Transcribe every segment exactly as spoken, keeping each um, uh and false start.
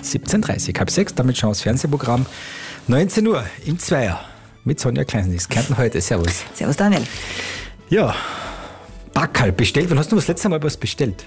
siebzehn Uhr dreißig, halb sechs, damit schauen wir das Fernsehprogramm. neunzehn Uhr im Zweier mit Sonja Kleinsies. Kärnten heute, servus. Servus Daniel. Ja, Backerl bestellt. Wann hast du das letzte Mal was bestellt?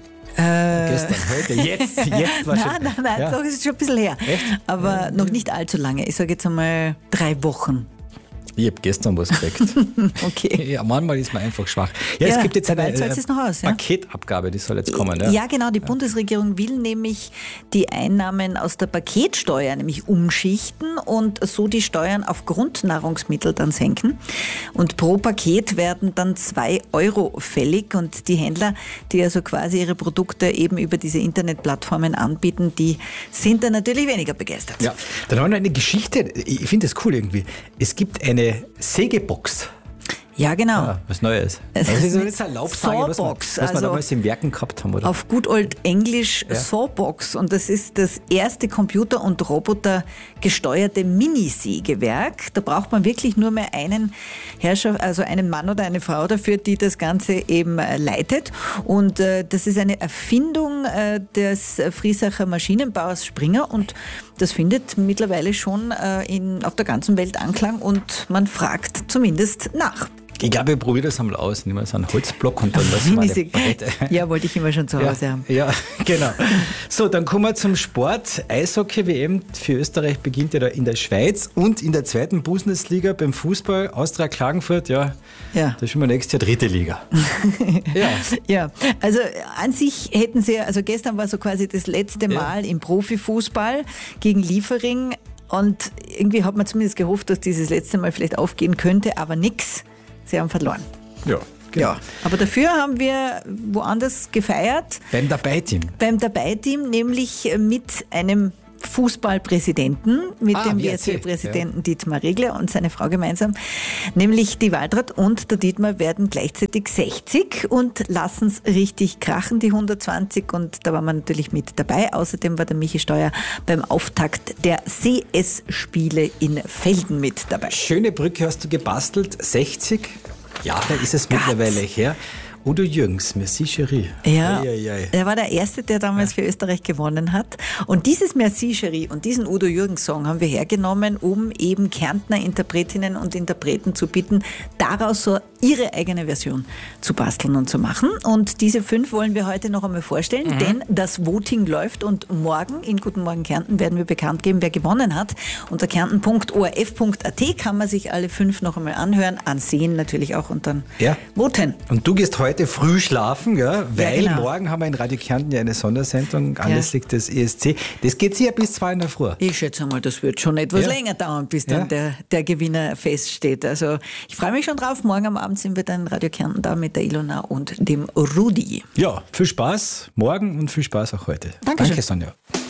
Äh, Gestern, heute, jetzt, jetzt war nein, schon. nein, nein, Ja. doch, ist schon ein bisschen her. Echt? Aber noch nicht allzu lange. Ich sage jetzt einmal drei Wochen. Ich habe gestern was gekriegt. Okay. Ja, manchmal ist man einfach schwach. Ja, Ja, es gibt jetzt eine dabei zahlt es noch aus, ja? Paketabgabe, die soll jetzt kommen. Ja, Ja, genau. Die Bundesregierung will nämlich die Einnahmen aus der Paketsteuer nämlich umschichten und so die Steuern auf Grundnahrungsmittel dann senken. Und pro Paket werden dann zwei Euro fällig. Und die Händler, die also quasi ihre Produkte eben über diese Internetplattformen anbieten, die sind dann natürlich weniger begeistert. Ja. Dann haben wir noch eine Geschichte. Ich finde das cool irgendwie. Es gibt eine Sägebox. Ja, genau. Ah, was Neues. Es Das ist ist so eine jetzt eine Laubsage, was wir, Sawbox, was wir also damals im Werken gehabt haben, oder? Auf gut old Englisch Ja. Sawbox. Und das ist das erste computer- und robotergesteuerte Minisägewerk. Da braucht man wirklich nur mehr einen Herrscher, also einen Mann oder eine Frau dafür, die das Ganze eben äh, leitet. Und äh, das ist eine Erfindung äh, des Friesacher Maschinenbauers Springer. Und das findet mittlerweile schon äh, in, auf der ganzen Welt Anklang und man fragt zumindest nach. Ich glaube, ich probiere das einmal aus. Nehmen wir so einen Holzblock und dann lassen wir eine Minisäge. Breite. Ja, wollte ich immer schon zu Hause Ja, haben. ja, genau. So, dann kommen wir zum Sport. Eishockey-W M für Österreich beginnt ja da in der Schweiz und in der zweiten Bundesliga beim Fußball. Austria Klagenfurt, ja, Ja. da ist schon mal nächstes Jahr dritte Liga. Ja. Ja, also an sich hätten sie, also gestern war so quasi das letzte Mal im Profifußball gegen Liefering und irgendwie hat man zumindest gehofft, dass dieses letzte Mal vielleicht aufgehen könnte, aber nix. Sie haben verloren. Ja, genau. Ja, aber dafür haben wir woanders gefeiert, Beim Dabei-Team. beim Dabei-Team, nämlich mit einem Fußballpräsidenten, mit Ah, dem wie W R erzähl. C-Präsidenten Dietmar Regler und seine Frau gemeinsam. Nämlich die Waldrat und der Dietmar werden gleichzeitig sechzig und lassen es richtig krachen, die hundertzwanzig. Und da war man natürlich mit dabei. Außerdem war der Michi Steuer beim Auftakt der C S-Spiele in Velden mit dabei. Schöne Brücke hast du gebastelt. sechzig Jahre ist es mittlerweile her. Udo Jürgens, Merci Chérie. Ja, Ei, ei, ei. er war der Erste, der damals für Österreich gewonnen hat. Und dieses Merci Chérie und diesen Udo Jürgens Song haben wir hergenommen, um eben Kärntner Interpretinnen und Interpreten zu bitten, daraus so ihre eigene Version zu basteln und zu machen. Und diese fünf wollen wir heute noch einmal vorstellen, denn das Voting läuft und morgen in Guten Morgen Kärnten werden wir bekannt geben, wer gewonnen hat. Unter kärnten punkt o r f punkt a t kann man sich alle fünf noch einmal anhören, ansehen natürlich auch und dann Ja. voten. Und du gehst heute früh schlafen, gell? Weil genau. morgen haben wir in Radio Kärnten ja eine Sondersendung anlässlich des E S C. Das geht sicher bis zwei in der Früh. Ich schätze mal, das wird schon etwas Ja. länger dauern, bis dann Ja. der, der Gewinner feststeht. Also ich freue mich schon drauf. Morgen am Abend sind wir dann in Radio Kärnten da mit der Ilona und dem Rudi. Ja, viel Spaß morgen und viel Spaß auch heute. Dankeschön. Danke, Sonja.